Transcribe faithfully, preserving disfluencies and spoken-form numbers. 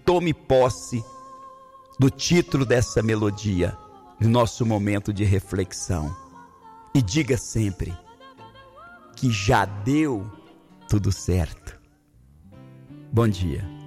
tome posse do título dessa melodia, no nosso momento de reflexão. E diga sempre que já deu tudo certo. Bom dia.